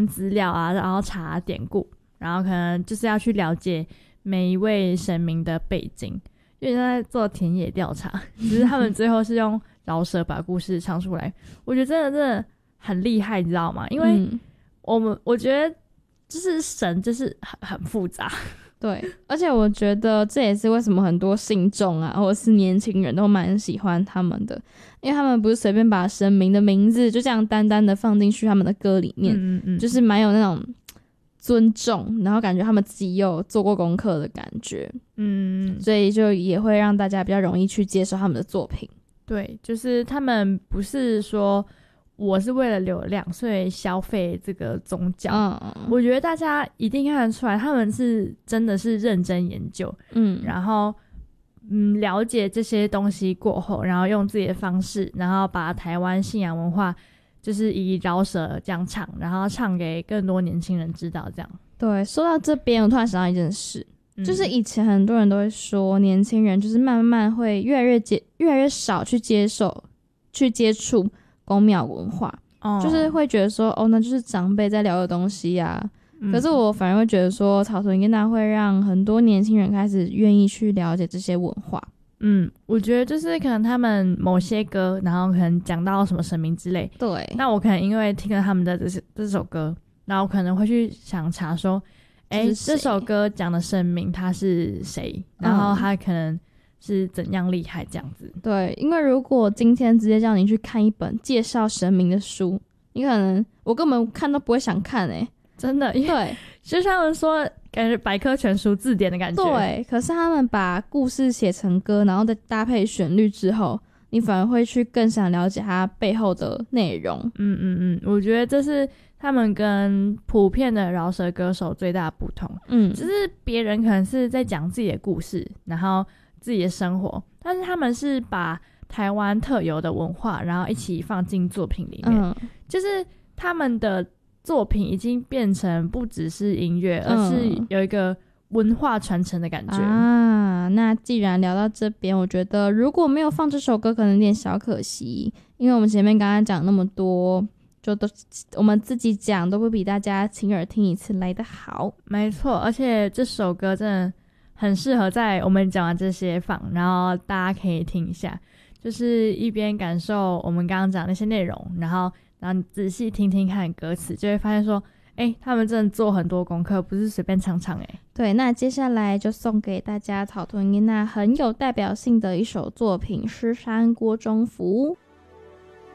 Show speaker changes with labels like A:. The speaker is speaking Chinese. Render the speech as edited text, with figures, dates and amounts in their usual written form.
A: 翻资料啊，然后查典故，然后可能就是要去了解每一位神明的背景，因为在做田野调查，只是他们最后是用饶舌把故事唱出来，我觉得真的很厉害，你知道吗？因为我觉得就是神就是很复杂。
B: 对，而且我觉得这也是为什么很多信众啊，或者是年轻人都蛮喜欢他们的，因为他们不是随便把神明的名字就这样单单的放进去他们的歌里面，就是蛮有那种尊重，然后感觉他们自己有做过功课的感觉，所以就也会让大家比较容易去接受他们的作品。
A: 对，就是他们不是说我是为了流量所以消费这个宗教，我觉得大家一定看得出来他们是真的是认真研究，然后了解这些东西过后，然后用自己的方式，然后把台湾信仰文化就是以饶舌这样唱，然后唱给更多年轻人知道这样。
B: 对，说到这边我突然想到一件事，就是以前很多人都会说年轻人就是慢慢会越来越少去接触宫庙文化，就是会觉得说那就是长辈在聊的东西啊，可是我反而会觉得说草屯音乐会让很多年轻人开始愿意去了解这些文化。
A: 我觉得就是可能他们某些歌，然后可能讲到什么神明之类，
B: 对，
A: 那我可能因为听了他们的这首歌，然后我可能会去想查说这首歌讲的神明他是谁，然后他可能是怎样厉害这样子。
B: 对，因为如果今天直接叫你去看一本介绍神明的书，你可能我根本看都不会想看
A: 真的，因为就像他们说感觉百科全书字典的感觉。
B: 对，可是他们把故事写成歌，然后再搭配旋律之后，你反而会去更想了解它背后的内容。
A: 我觉得这是他们跟普遍的饶舌歌手最大的不同。就是别人可能是在讲自己的故事，然后自己的生活，但是他们是把台湾特有的文化然后一起放进作品里面，就是他们的作品已经变成不只是音乐，而是有一个文化传承的感觉
B: 啊。那既然聊到这边，我觉得如果没有放这首歌可能有点小可惜，因为我们前面刚刚讲那么多，就都我们自己讲都会比大家亲耳听一次来得好。
A: 没错，而且这首歌真的很适合在我们讲完这些放，然后大家可以听一下，就是一边感受我们刚刚讲那些内容，然后你仔细听听看歌词，就会发现说他们真的做很多功课，不是随便唱唱
B: 对，那接下来就送给大家草屯音那很有代表性的一首作品《狮山郭中福》。